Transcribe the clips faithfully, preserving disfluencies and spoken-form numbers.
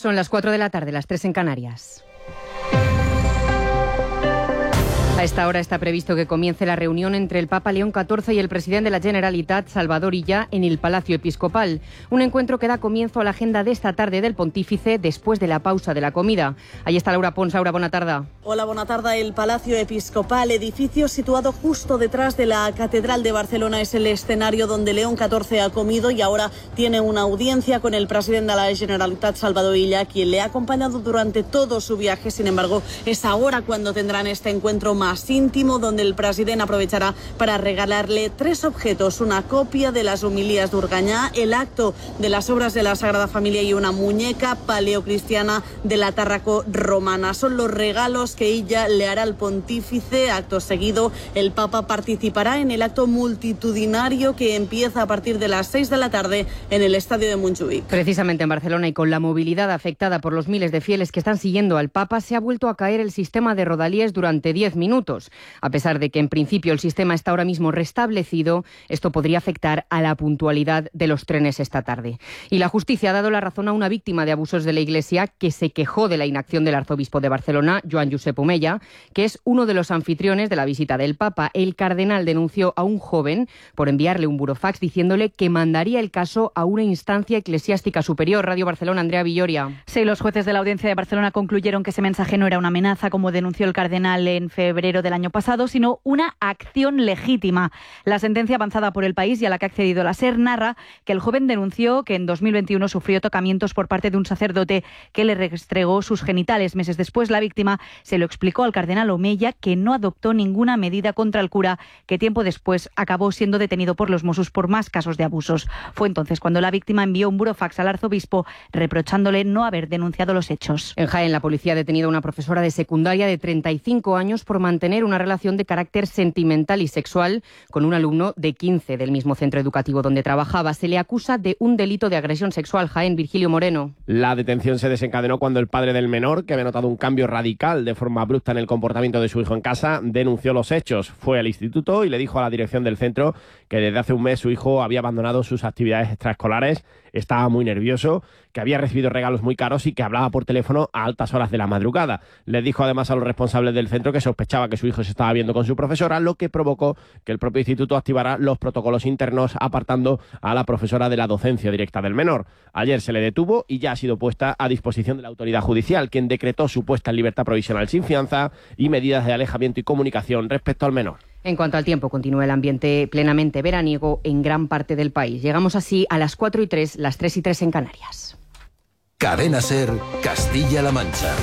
Son las cuatro de la tarde, las tres en Canarias. A esta hora está previsto que comience la reunión entre el Papa León catorce y el presidente de la Generalitat, Salvador Illa, en el Palacio Episcopal. Un encuentro que da comienzo a la agenda de esta tarde del pontífice después de la pausa de la comida. Ahí está Laura Pons. Laura, buena tarde. Hola, buena tarde. El Palacio Episcopal, edificio situado justo detrás de la Catedral de Barcelona, es el escenario donde León catorce ha comido y ahora tiene una audiencia con el presidente de la Generalitat, Salvador Illa, quien le ha acompañado durante todo su viaje. Sin embargo, es ahora cuando tendrán este encuentro más más íntimo, donde el presidente aprovechará para regalarle tres objetos: una copia de las homilías de Urgañá, el acto de las obras de la Sagrada Familia y una muñeca paleocristiana de la Tárraco romana. Son los regalos que ella le hará al pontífice. Acto seguido, el Papa participará en el acto multitudinario que empieza a partir de las seis de la tarde en el Estadio de Montjuïc. Precisamente en Barcelona, y con la movilidad afectada por los miles de fieles que están siguiendo al Papa, se ha vuelto a caer el sistema de rodalíes durante diez minutos. A pesar de que en principio el sistema está ahora mismo restablecido, esto podría afectar a la puntualidad de los trenes esta tarde. Y la justicia ha dado la razón a una víctima de abusos de la Iglesia que se quejó de la inacción del arzobispo de Barcelona, Joan Josep Omella, que es uno de los anfitriones de la visita del Papa. El cardenal denunció a un joven por enviarle un burofax diciéndole que mandaría el caso a una instancia eclesiástica superior. Radio Barcelona, Andrea Villoria. Sí, los jueces de la Audiencia de Barcelona concluyeron que ese mensaje no era una amenaza, como denunció el cardenal en febrero del año pasado, sino una acción legítima. La sentencia avanzada por el País y a la que ha accedido la SER narra que el joven denunció que en dos mil veintiuno sufrió tocamientos por parte de un sacerdote que le restregó sus genitales. Meses después, la víctima se lo explicó al cardenal Omella, que no adoptó ninguna medida contra el cura, que tiempo después acabó siendo detenido por los Mossos por más casos de abusos. Fue entonces cuando la víctima envió un burofax al arzobispo reprochándole no haber denunciado los hechos. En Jaén, la policía ha detenido a una profesora de secundaria de treinta y cinco años por mantener una relación de carácter sentimental y sexual con un alumno de quince del mismo centro educativo donde trabajaba. Se le acusa de un delito de agresión sexual. Jaén, Virgilio Moreno. La detención se desencadenó cuando el padre del menor, que había notado un cambio radical de forma abrupta en el comportamiento de su hijo en casa, denunció los hechos. Fue al instituto y le dijo a la dirección del centro que desde hace un mes su hijo había abandonado sus actividades extraescolares, estaba muy nervioso, que había recibido regalos muy caros y que hablaba por teléfono a altas horas de la madrugada. Les dijo además a los responsables del centro que sospechaba que su hijo se estaba viendo con su profesora, lo que provocó que el propio instituto activara los protocolos internos apartando a la profesora de la docencia directa del menor. Ayer se le detuvo y ya ha sido puesta a disposición de la autoridad judicial, quien decretó su puesta en libertad provisional sin fianza y medidas de alejamiento y comunicación respecto al menor. En cuanto al tiempo, continúa el ambiente plenamente veraniego en gran parte del país. Llegamos así a las cuatro y tres, las tres y tres en Canarias. Cadena SER, Castilla-La Mancha.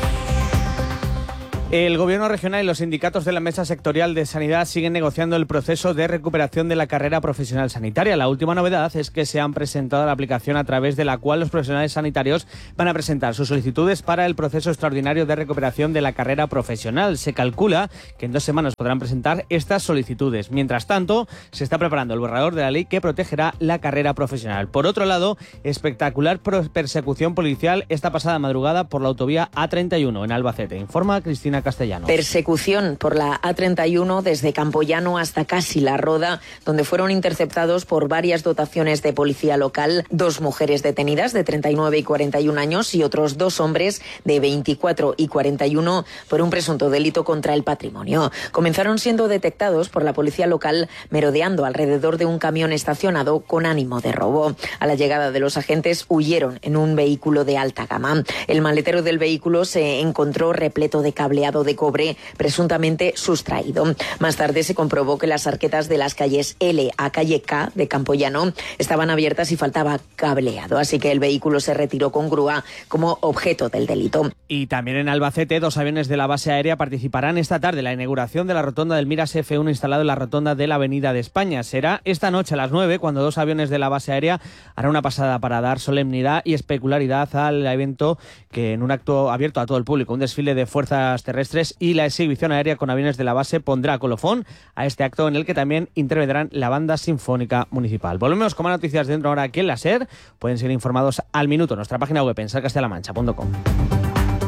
El Gobierno regional y los sindicatos de la Mesa Sectorial de Sanidad siguen negociando el proceso de recuperación de la carrera profesional sanitaria. La última novedad es que se han presentado la aplicación a través de la cual los profesionales sanitarios van a presentar sus solicitudes para el proceso extraordinario de recuperación de la carrera profesional. Se calcula que en dos semanas podrán presentar estas solicitudes. Mientras tanto, se está preparando el borrador de la ley que protegerá la carrera profesional. Por otro lado, espectacular persecución policial esta pasada madrugada por la autovía A treinta y uno en Albacete. Informa Cristina Castellanos. Persecución por la A treinta y uno desde Campoyano hasta casi La Roda, donde fueron interceptados por varias dotaciones de policía local dos mujeres detenidas de treinta y nueve y cuarenta y un años y otros dos hombres de veinticuatro y cuarenta y uno por un presunto delito contra el patrimonio. Comenzaron siendo detectados por la policía local merodeando alrededor de un camión estacionado con ánimo de robo. A la llegada de los agentes huyeron en un vehículo de alta gama. El maletero del vehículo se encontró repleto de cableado de cobre presuntamente sustraído. Más tarde se comprobó que las arquetas de las calles L a calle K de Campoyano estaban abiertas y faltaba cableado, así que el vehículo se retiró con grúa como objeto del delito. Y también en Albacete, dos aviones de la base aérea participarán esta tarde en la inauguración de la rotonda del Miras F uno instalado en la rotonda de la Avenida de España. Será esta noche a las nueve cuando dos aviones de la base aérea harán una pasada para dar solemnidad y espectacularidad al evento, que en un acto abierto a todo el público, un desfile de fuerzas terrestres y la exhibición aérea con aviones de la base pondrá colofón a este acto en el que también intervendrán la Banda Sinfónica Municipal. Volvemos con más noticias dentro ahora aquí en la SER. Pueden ser informados al minuto en nuestra página web en ser castilla la mancha punto com.